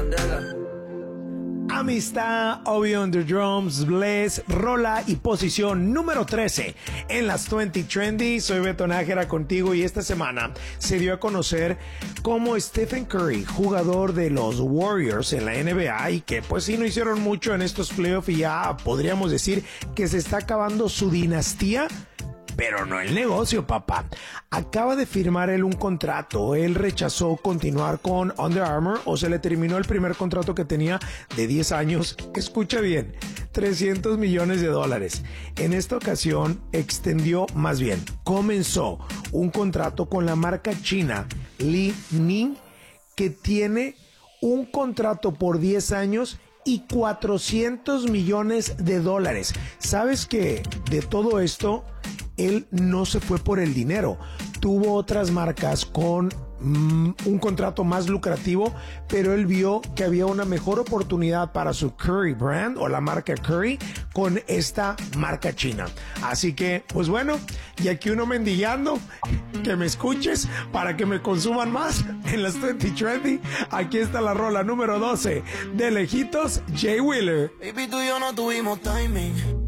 Amistad, Obi on the Drums, Bless, rola y posición número 13 en las 20 Trendy. Soy Beto Nájera contigo y esta semana se dio a conocer cómo Stephen Curry, jugador de los Warriors en la NBA y que pues sí no hicieron mucho en estos playoffs y ya podríamos decir que se está acabando su dinastía, pero no el negocio, papá. Acaba de firmar él un contrato. Él rechazó continuar con Under Armour, o se le terminó el primer contrato que tenía de 10 años. Escucha bien, $300 millones. En esta ocasión comenzó un contrato con la marca china Li Ning, que tiene un contrato por 10 años y $400 millones. ¿Sabes que de todo esto él no se fue por el dinero? Tuvo otras marcas con un contrato más lucrativo, pero él vio que había una mejor oportunidad para su Curry brand o la marca Curry con esta marca china. Así que, pues bueno, y aquí uno mendigando que me escuches para que me consuman más en las 20 Trendy. Aquí está la rola número 12 de lejitos, Jay Wheeler. Baby, tú y yo no tuvimos timing.